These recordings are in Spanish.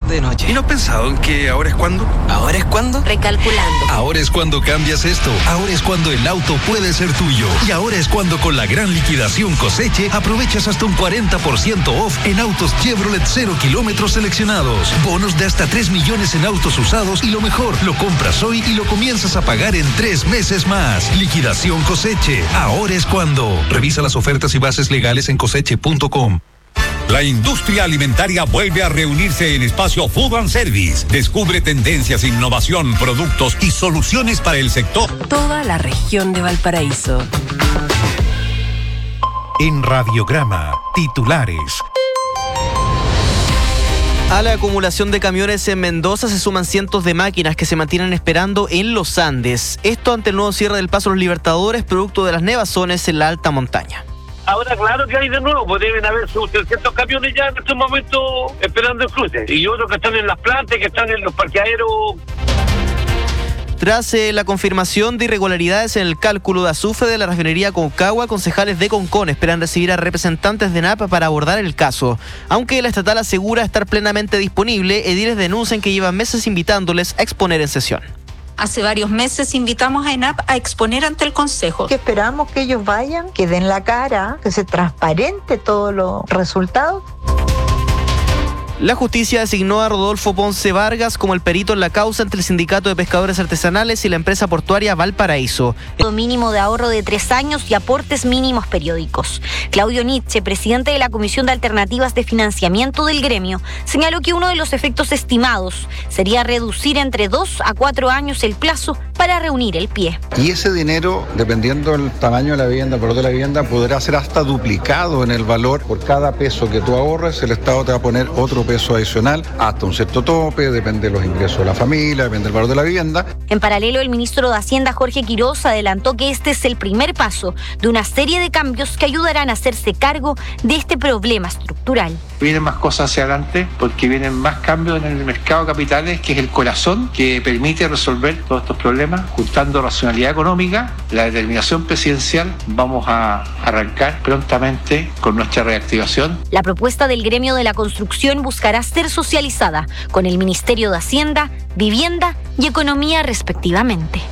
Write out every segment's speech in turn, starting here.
de noche. ¿Y no has pensado en que ahora es cuando? ¿Ahora es cuando? Recalculando. Ahora es cuando cambias esto. Ahora es cuando el auto puede ser tuyo. Y ahora es cuando con la gran liquidación Coseche aprovechas hasta un 40% off en autos Chevrolet 0 kilómetros seleccionados. Bonos de hasta 3 millones en autos usados y lo mejor, lo compras hoy y lo comienzas a pagar en 3 meses más. Liquidación Coseche. Ahora es cuando. Revisa las ofertas y bases legales en coseche.com. La industria alimentaria vuelve a reunirse en Espacio Food and Service. Descubre tendencias, innovación, productos y soluciones para el sector. Toda la región de Valparaíso. En Radiograma, titulares. A la acumulación de camiones en Mendoza se suman cientos de máquinas que se mantienen esperando en los Andes. Esto ante el nuevo cierre del Paso a los Libertadores, producto de las nevazones en la alta montaña. Ahora, claro que hay de nuevo, pues deben haber sus 300 camiones ya en estos momentos esperando el cruce. Y otros que están en las plantas, que están en los parqueaderos. Tras la confirmación de irregularidades en el cálculo de azufre de la refinería Concagua, concejales de Concón esperan recibir a representantes de ENAP para abordar el caso. Aunque la estatal asegura estar plenamente disponible, ediles denuncian que llevan meses invitándoles a exponer en sesión. Hace varios meses invitamos a ENAP a exponer ante el Consejo. Que esperamos que ellos vayan, que den la cara, que se transparente todos los resultados. La justicia designó a Rodolfo Ponce Vargas como el perito en la causa entre el Sindicato de Pescadores Artesanales y la empresa portuaria Valparaíso. Mínimo de ahorro de 3 años y aportes mínimos periódicos. Claudio Nietzsche, presidente de la Comisión de Alternativas de Financiamiento del gremio, señaló que uno de los efectos estimados sería reducir entre 2 a 4 años el plazo para reunir el pie. Y ese dinero, dependiendo del tamaño de la vivienda, el valor de la vivienda, podrá ser hasta duplicado en el valor. Por cada peso que tú ahorres, el Estado te va a poner otro peso adicional hasta un cierto tope, depende de los ingresos de la familia, depende del valor de la vivienda. En paralelo, el ministro de Hacienda, Jorge Quiroz, adelantó que este es el primer paso de una serie de cambios que ayudarán a hacerse cargo de este problema estructural. Vienen más cosas hacia adelante porque vienen más cambios en el mercado de capitales, que es el corazón que permite resolver todos estos problemas. Juntando racionalidad económica, la determinación presidencial, vamos a arrancar prontamente con nuestra reactivación. La propuesta del gremio de la construcción buscará ser socializada con el Ministerio de Hacienda, Vivienda y Economía respectivamente.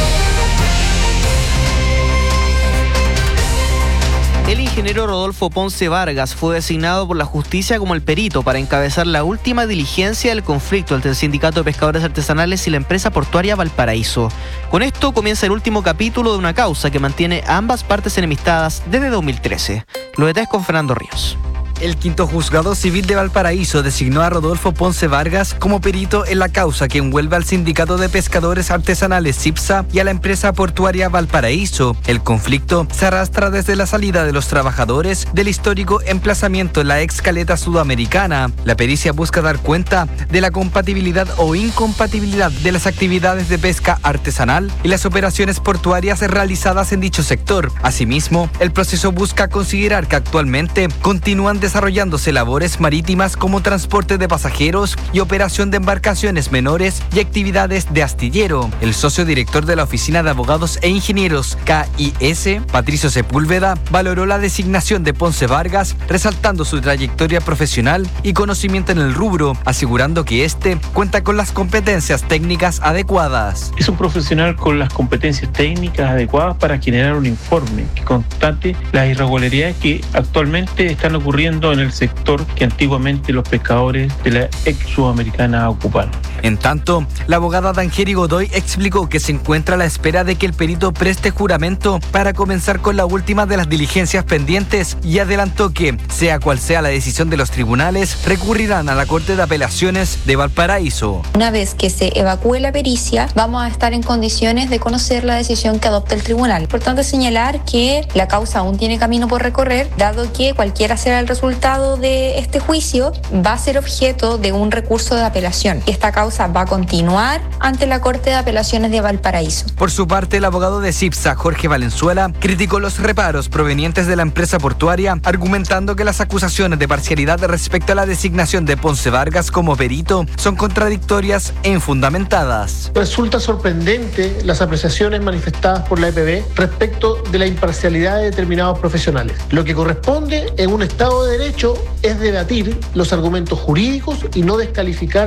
El ingeniero Rodolfo Ponce Vargas fue designado por la justicia como el perito para encabezar la última diligencia del conflicto entre el Sindicato de Pescadores Artesanales y la empresa portuaria Valparaíso. Con esto comienza el último capítulo de una causa que mantiene a ambas partes enemistadas desde 2013. Lo detalles con Fernando Ríos. El quinto juzgado civil de Valparaíso designó a Rodolfo Ponce Vargas como perito en la causa que envuelve al Sindicato de Pescadores Artesanales SIPSA y a la empresa portuaria Valparaíso. El conflicto se arrastra desde la salida de los trabajadores del histórico emplazamiento en la ex caleta sudamericana. La pericia busca dar cuenta de la compatibilidad o incompatibilidad de las actividades de pesca artesanal y las operaciones portuarias realizadas en dicho sector. Asimismo, el proceso busca considerar que actualmente continúan desarrollándose labores marítimas como transporte de pasajeros y operación de embarcaciones menores y actividades de astillero. El socio director de la Oficina de Abogados e Ingenieros KIS, Patricio Sepúlveda, valoró la designación de Ponce Vargas, resaltando su trayectoria profesional y conocimiento en el rubro, asegurando que este cuenta con las competencias técnicas adecuadas. Es un profesional con las competencias técnicas adecuadas para generar un informe que constate las irregularidades que actualmente están ocurriendo en el sector que antiguamente los pescadores de la ex sudamericana ocuparon. En tanto, la abogada Dangeri Godoy explicó que se encuentra a la espera de que el perito preste juramento para comenzar con la última de las diligencias pendientes y adelantó que, sea cual sea la decisión de los tribunales, recurrirán a la Corte de Apelaciones de Valparaíso. Una vez que se evacúe la pericia, vamos a estar en condiciones de conocer la decisión que adopte el tribunal. Importante señalar que la causa aún tiene camino por recorrer, dado que cualquiera será el resultado de este juicio, va a ser objeto de un recurso de apelación. Esta causa va a continuar ante la Corte de Apelaciones de Valparaíso. Por su parte, el abogado de SIPSA, Jorge Valenzuela, criticó los reparos provenientes de la empresa portuaria, argumentando que las acusaciones de parcialidad respecto a la designación de Ponce Vargas como perito son contradictorias e infundamentadas. Resulta sorprendente las apreciaciones manifestadas por la EPB respecto de la imparcialidad de determinados profesionales. Lo que corresponde en un Estado de Derecho es debatir los argumentos jurídicos y no descalificar